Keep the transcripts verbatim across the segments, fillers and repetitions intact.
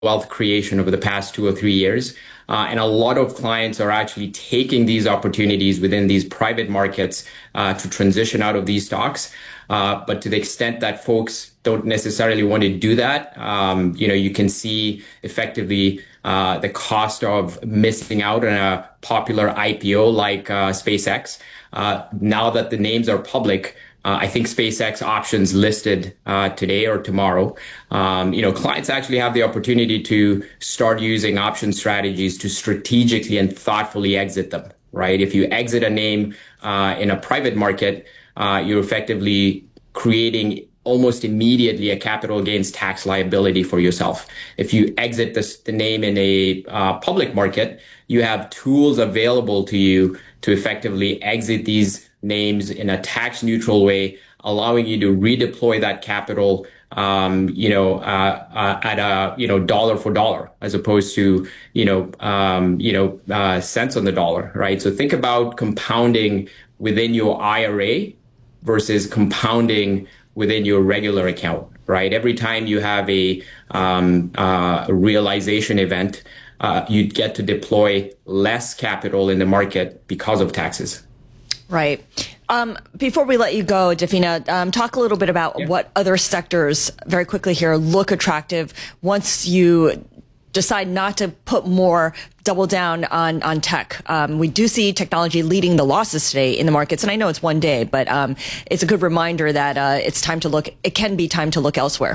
wealth creation over the past two or three years. Uh, and a lot of clients are actually taking these opportunities within these private markets uh, to transition out of these stocks. Uh, but to the extent that folks don't necessarily want to do that, um, you know, you can see effectively uh, the cost of missing out on a popular I P O like uh, SpaceX. Uh, now that the names are public, Uh, I think SpaceX options listed uh, today or tomorrow. Um, you know, clients actually have the opportunity to start using option strategies to strategically and thoughtfully exit them, right? If you exit a name uh, in a private market, uh, you're effectively creating almost immediately a capital gains tax liability for yourself. If you exit this, the name in a uh, public market, you have tools available to you to effectively exit these names in a tax neutral way, allowing you to redeploy that capital, um, you know, uh, uh, at a, you know, dollar for dollar, as opposed to, you know, um, you know, uh, cents on the dollar, right? So think about compounding within your I R A versus compounding within your regular account, right? Every time you have a, um, uh, realization event, uh, you get to deploy less capital in the market because of taxes. Right. Um, before we let you go, Dafina, um, talk a little bit about yeah. what other sectors, very quickly here, look attractive once you decide not to put more, double down on, on tech. Um, we do see technology leading the losses today in the markets. And I know it's one day, but um, it's a good reminder that uh, it's time to look, it can be time to look elsewhere.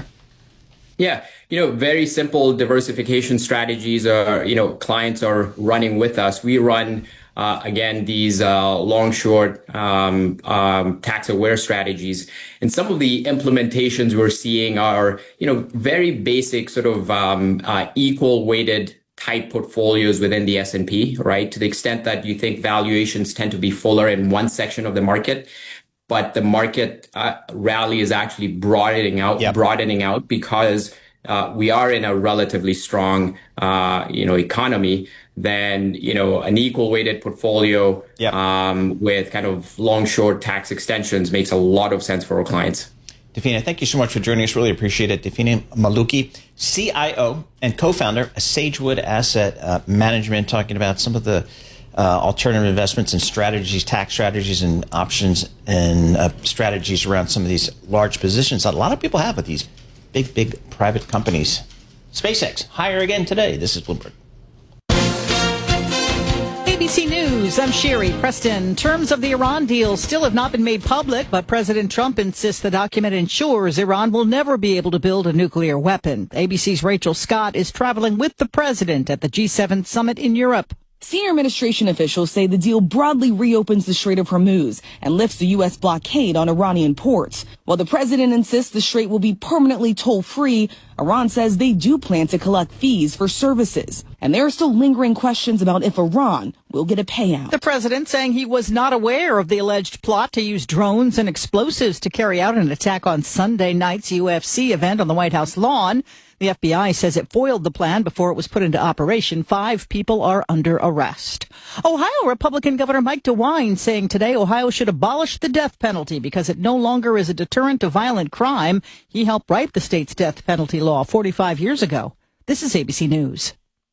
Yeah, you know, very simple diversification strategies are, you know, clients are running with us. We run Uh, again, these uh, long, short, um, um, tax-aware strategies. And some of the implementations we're seeing are, you know, very basic sort of um, uh, equal-weighted type portfolios within the S and P, right? To the extent that you think valuations tend to be fuller in one section of the market, but the market uh, rally is actually broadening out, yep. broadening out because uh, we are in a relatively strong, uh, you know, economy. Then, you know, an equal weighted portfolio yep. um, with kind of long, short tax extensions makes a lot of sense for our clients. Dafina, thank you so much for joining us. Really appreciate it. Dafina Maluki, C I O and co-founder of Sagewood Asset uh, Management, talking about some of the uh, alternative investments and strategies, tax strategies and options and uh, strategies around some of these large positions that a lot of people have with these big, big private companies. SpaceX, higher again today. This is Bloomberg. A B C News, I'm Sherry Preston. Terms of the Iran deal still have not been made public, but President Trump insists the document ensures Iran will never be able to build a nuclear weapon. A B C's Rachel Scott is traveling with the president at the G seven summit in Europe. Senior administration officials say the deal broadly reopens the Strait of Hormuz and lifts the U S blockade on Iranian ports. While the president insists the strait will be permanently toll-free, Iran says they do plan to collect fees for services. And there are still lingering questions about if Iran will get a payout. The president saying he was not aware of the alleged plot to use drones and explosives to carry out an attack on Sunday night's U F C event on the White House lawn. The F B I says it foiled the plan before it was put into operation. Five people are under arrest. Ohio Republican Governor Mike DeWine saying today Ohio should abolish the death penalty because it no longer is a deterrent to violent crime. He helped write the state's death penalty law forty-five years ago. This is A B C News.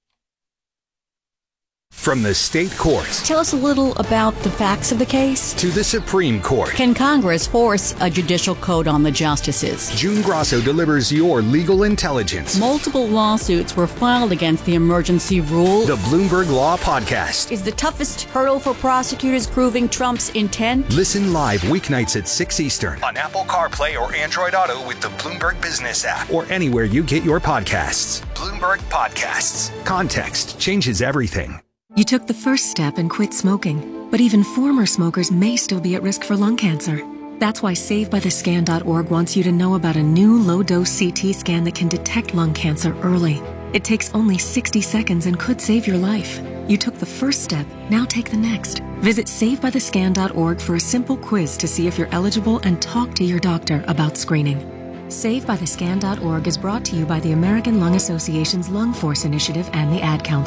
From the state courts. Tell us a little about the facts of the case. To the Supreme Court. Can Congress force a judicial code on the justices? June Grasso delivers your legal intelligence. Multiple lawsuits were filed against the emergency rule. The Bloomberg Law Podcast. Is the toughest hurdle for prosecutors proving Trump's intent? Listen live weeknights at six Eastern on Apple CarPlay or Android Auto with the Bloomberg Business app or anywhere you get your podcasts. Bloomberg Podcasts. Context changes everything. You took the first step and quit smoking, but even former smokers may still be at risk for lung cancer. That's why Save By The Scan dot org wants you to know about a new low-dose C T scan that can detect lung cancer early. It takes only sixty seconds and could save your life. You took the first step, now take the next. Visit Save By The Scan dot org for a simple quiz to see if you're eligible and talk to your doctor about screening. Save By The Scan dot org is brought to you by the American Lung Association's Lung Force Initiative and the Ad Council.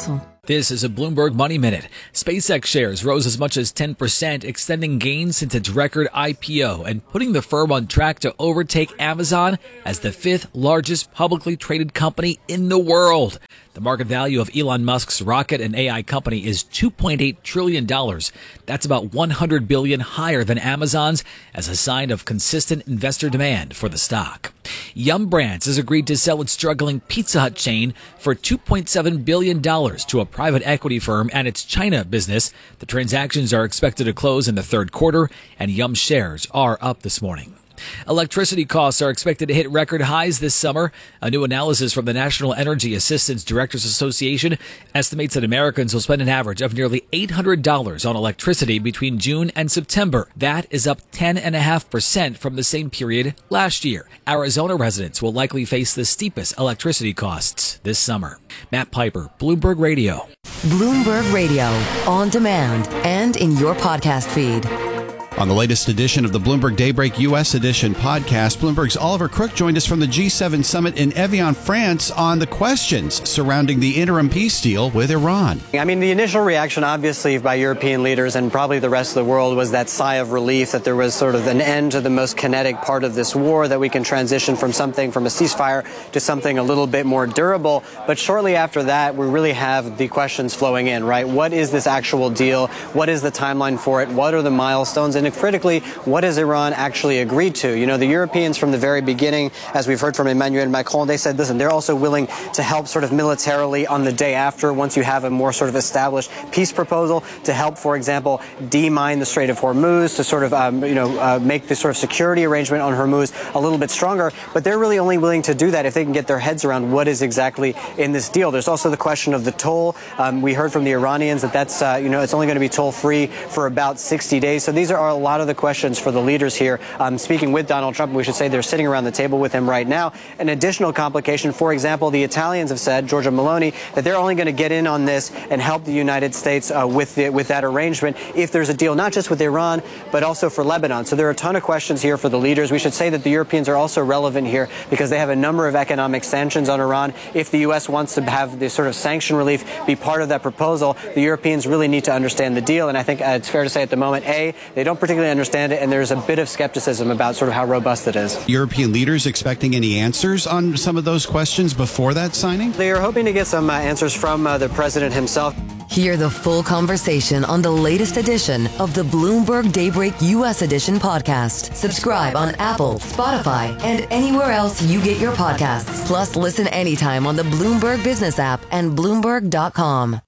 This is a Bloomberg Money Minute. SpaceX shares rose as much as ten percent, extending gains since its record I P O and putting the firm on track to overtake Amazon as the fifth largest publicly traded company in the world. The market value of Elon Musk's rocket and A I company is two point eight trillion dollars. That's about one hundred billion dollars higher than Amazon's, as a sign of consistent investor demand for the stock. Yum Brands has agreed to sell its struggling Pizza Hut chain for two point seven billion dollars to a private equity firm and its China business. The transactions are expected to close in the third quarter, and Yum shares are up this morning. Electricity costs are expected to hit record highs this summer. A new analysis from the National Energy Assistance Directors Association estimates that Americans will spend an average of nearly eight hundred dollars on electricity between June and September. That is up ten point five percent from the same period last year. Arizona residents will likely face the steepest electricity costs this summer. Matt Piper, Bloomberg Radio. Bloomberg Radio, on demand and in your podcast feed. On the latest edition of the Bloomberg Daybreak U S Edition podcast, Bloomberg's Oliver Crook joined us from the G seven summit in Evian, France, on the questions surrounding the interim peace deal with Iran. I mean, the initial reaction, obviously, by European leaders and probably the rest of the world was that sigh of relief that there was sort of an end to the most kinetic part of this war, that we can transition from something, from a ceasefire to something a little bit more durable. But shortly after that, we really have the questions flowing in, right? What is this actual deal? What is the timeline for it? What are the milestones? And critically, what has Iran actually agreed to? You know, the Europeans from the very beginning, as we've heard from Emmanuel Macron, they said, listen, they're also willing to help sort of militarily on the day after, once you have a more sort of established peace proposal, to help, for example, demine the Strait of Hormuz, to sort of, um, you know, uh, make this sort of security arrangement on Hormuz a little bit stronger. But they're really only willing to do that if they can get their heads around what is exactly in this deal. There's also the question of the toll. Um, we heard from the Iranians that that's, uh, you know, it's only going to be toll-free for about sixty days. So these are a lot of the questions for the leaders here. Um, speaking with Donald Trump, we should say they're sitting around the table with him right now. An additional complication, for example, the Italians have said, Giorgia Meloni, that they're only going to get in on this and help the United States uh, with the, with that arrangement if there's a deal, not just with Iran, but also for Lebanon. So there are a ton of questions here for the leaders. We should say that the Europeans are also relevant here because they have a number of economic sanctions on Iran. If the U S wants to have this sort of sanction relief be part of that proposal, the Europeans really need to understand the deal. And I think uh, it's fair to say at the moment, A, they don't particularly understand understand it, and there's a bit of skepticism about sort of how robust it is. European leaders expecting any answers on some of those questions before that signing? They are hoping to get some uh, answers from uh, the president himself. Hear the full conversation on the latest edition of the Bloomberg Daybreak U S Edition podcast. Subscribe on Apple, Spotify, and anywhere else you get your podcasts. Plus, listen anytime on the Bloomberg Business app and Bloomberg dot com.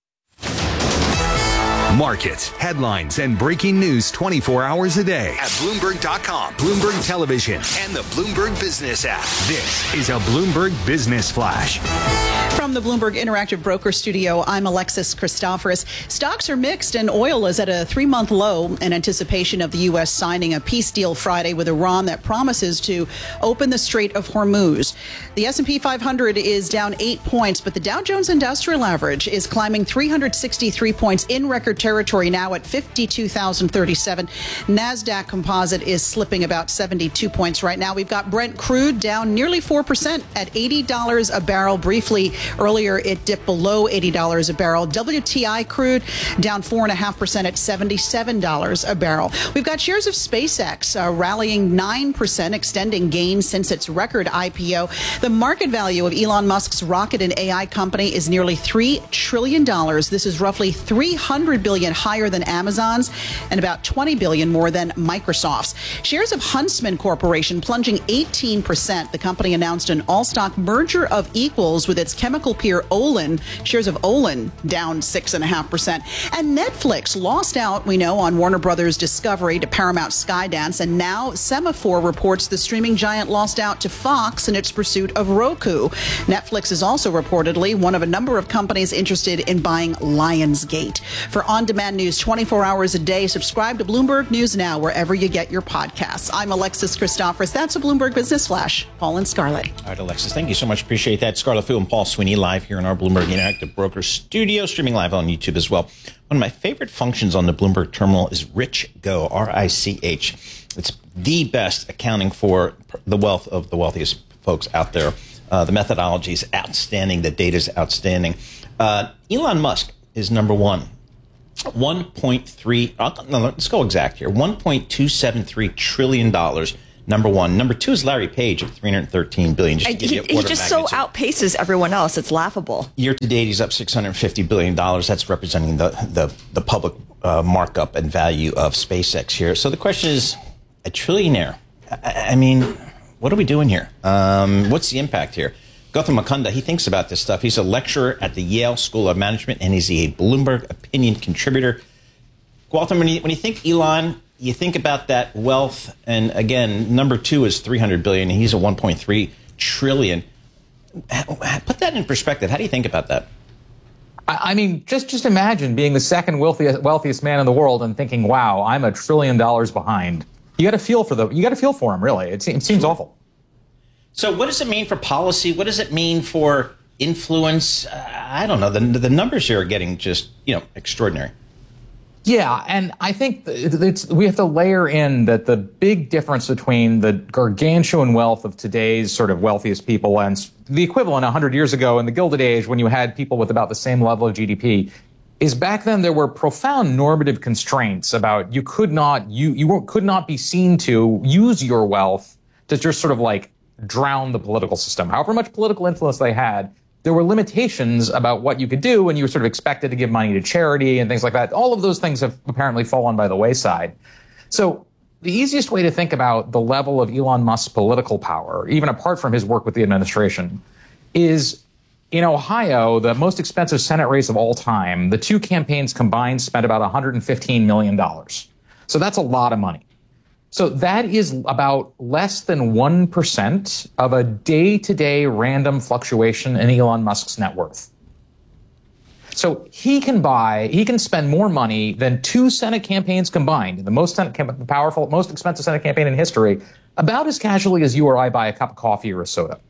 Markets, headlines, and breaking news twenty-four hours a day at Bloomberg dot com, Bloomberg Television, and the Bloomberg Business app. This is a Bloomberg Business Flash. From the Bloomberg Interactive Broker Studio, I'm Alexis Christoforous. Stocks are mixed, and oil is at a three-month low in anticipation of the U S signing a peace deal Friday with Iran that promises to open the Strait of Hormuz. The S and P five hundred is down eight points, but the Dow Jones Industrial Average is climbing three hundred sixty-three points in record territory now at fifty-two thousand thirty-seven. NASDAQ Composite is slipping about seventy-two points right now. We've got Brent crude down nearly four percent at eighty dollars a barrel. Briefly earlier, it dipped below eighty dollars a barrel. W T I crude down four point five percent at seventy-seven dollars a barrel. We've got shares of SpaceX uh, rallying nine percent, extending gains since its record I P O. The market value of Elon Musk's rocket and A I company is nearly three trillion dollars. This is roughly three hundred billion dollars higher than Amazon's and about twenty billion dollars more than Microsoft's. Shares of Huntsman Corporation plunging eighteen percent. The company announced an all-stock merger of equals with its chemical peer Olin. Shares of Olin down six point five percent. And Netflix lost out, we know, on Warner Brothers Discovery to Paramount Skydance. And now Semaphore reports the streaming giant lost out to Fox in its pursuit of Roku. Netflix is also reportedly one of a number of companies interested in buying Lionsgate. For on-demand news twenty-four hours a day, subscribe to Bloomberg News Now wherever you get your podcasts. I'm Alexis Christoforous. That's a Bloomberg Business Flash. Paul and Scarlett. All right, Alexis, thank you so much. Appreciate that. Scarlett Fu and Paul Sweeney live here in our Bloomberg Interactive Broker Studio, streaming live on YouTube as well. One of my favorite functions on the Bloomberg terminal is Rich Go, R I C H. It's the best accounting for the wealth of the wealthiest folks out there. Uh, the methodology is outstanding. The data is outstanding. Uh, Elon Musk is number one. one point three, no, let's go exact here. one point two seven three trillion dollars. Number one. Number two is Larry Page at three hundred thirteen billion dollars. Just he he just so outpaces everyone else. It's laughable. Year to date, he's up six hundred fifty billion dollars. That's representing the, the, the public uh, markup and value of SpaceX here. So the question is, a trillionaire. I, I mean, what are we doing here? Um, what's the impact here? Gautam Mukunda, he thinks about this stuff. He's a lecturer at the Yale School of Management, and he's a Bloomberg opinion contributor. Gautam, when you, when you think Elon, you think about that wealth, and again, number two is three hundred billion dollars, and he's at one point three trillion dollars. Put that in perspective. How do you think about that? I mean, just just imagine being the second wealthiest, wealthiest man in the world and thinking, wow, I'm a trillion dollars behind. You got to feel for the, you got to feel for him, really. It, it seems awful. So what does it mean for policy? What does it mean for influence? Uh, I don't know. The, the numbers here are getting just, you know, extraordinary. Yeah, and I think it's, we have to layer in that the big difference between the gargantuan wealth of today's sort of wealthiest people and the equivalent one hundred years ago in the Gilded Age when you had people with about the same level of G D P is back then there were profound normative constraints about you could not you you could not be seen to use your wealth to just sort of like drown the political system. However much political influence they had, there were limitations about what you could do, and you were sort of expected to give money to charity and things like that. All of those things have apparently fallen by the wayside. So the easiest way to think about the level of Elon Musk's political power, even apart from his work with the administration, is in Ohio, the most expensive Senate race of all time, the two campaigns combined spent about one hundred fifteen million dollars. So that's a lot of money. So that is about less than one percent of a day-to-day random fluctuation in Elon Musk's net worth. So he can buy, he can spend more money than two Senate campaigns combined, the most Senate, powerful, most expensive Senate campaign in history, about as casually as you or I buy a cup of coffee or a soda.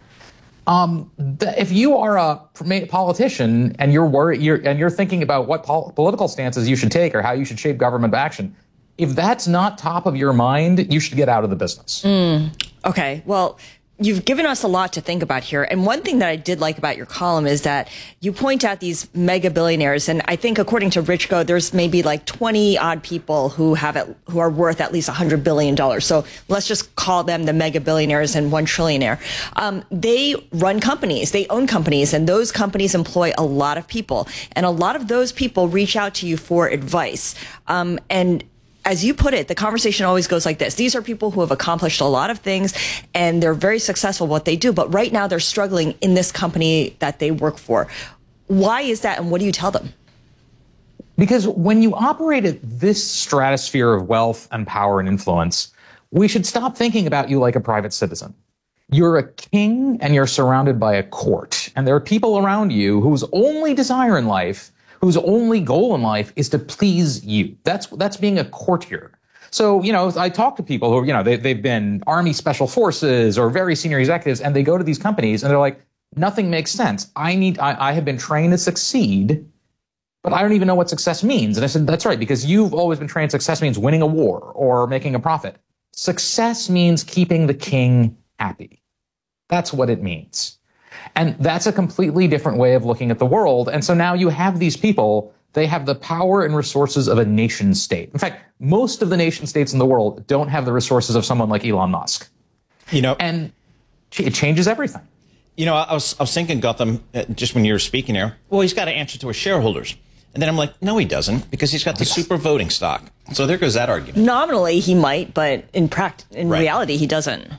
Um, th- if you are a politician and you're worried, you're, and you're thinking about what pol- political stances you should take or how you should shape government action, if that's not top of your mind, you should get out of the business. Mm, okay. Well, you've given us a lot to think about here. And one thing that I did like about your column is that you point out these mega billionaires. And I think according to Richco, there's maybe like twenty odd people who have it, who are worth at least one hundred billion dollars. So let's just call them the mega billionaires and one trillionaire. Um, they run companies, they own companies, and those companies employ a lot of people. And a lot of those people reach out to you for advice. Um, and as you put it, the conversation always goes like this. These are people who have accomplished a lot of things and they're very successful at what they do. But right now they're struggling in this company that they work for. Why is that? And what do you tell them? Because when you operate at this stratosphere of wealth and power and influence, we should stop thinking about you like a private citizen. You're a king and you're surrounded by a court. And there are people around you whose only desire in life whose only goal in life is to please you. That's that's being a courtier. So, you know, I talk to people who, you know, they, they've been Army Special Forces or very senior executives, and they go to these companies and they're like, nothing makes sense. I need, I, I have been trained to succeed, but I don't even know what success means. And I said, that's right, because you've always been trained success means winning a war or making a profit. Success means keeping the king happy. That's what it means. And that's a completely different way of looking at the world. And so now you have these people, they have the power and resources of a nation state. In fact, most of the nation states in the world don't have the resources of someone like Elon Musk. You know, and it changes everything. You know, I was, I was thinking, Gautam, uh, just when you were speaking there, well, he's got to answer to his shareholders. And then I'm like, no, he doesn't, because he's got the super voting stock. So there goes that argument. Nominally, he might, but in pract- in right. reality, he doesn't.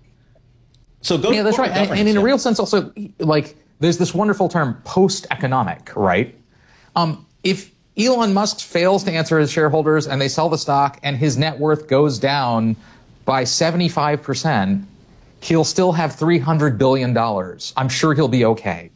So go yeah, that's right. And, and in a real sense, also, like, there's this wonderful term, post-economic, right? Um, if Elon Musk fails to answer his shareholders and they sell the stock and his net worth goes down by seventy-five percent, he'll still have three hundred billion dollars. I'm sure he'll be okay.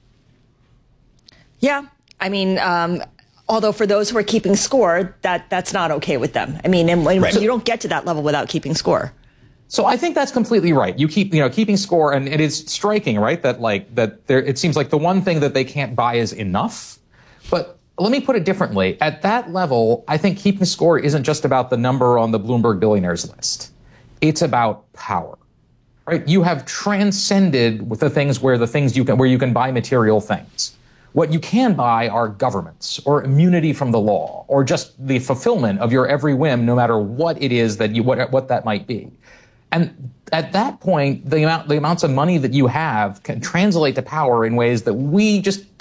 Yeah. I mean, um, although for those who are keeping score, that that's not okay with them. I mean, and, and right. you don't get to that level without keeping score. So I think that's completely right. You keep, you know, keeping score, and it is striking, right? That like that there, it seems like the one thing that they can't buy is enough. But let me put it differently. At that level, I think keeping score isn't just about the number on the Bloomberg billionaires list. It's about power, right? You have transcended with the things where the things you can, where you can buy material things. What you can buy are governments or immunity from the law or just the fulfillment of your every whim, no matter what it is that you, what, what that might be. And at that point, the amount, the amounts of money that you have can translate to power in ways that we just